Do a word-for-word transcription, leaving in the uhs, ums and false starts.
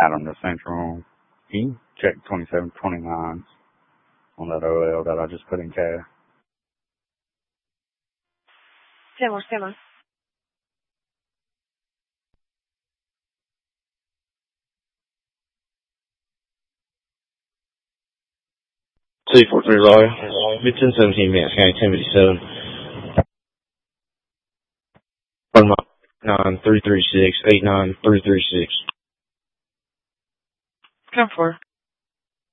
Adam to Central. Can you check twenty-seven twenty-nine on that O L that I just put in cash? ten more, ten more. two four three lawyer. Fifteen seventeen minutes, County ten fifty-seven. One nine three three six eight nine three three six. Come for.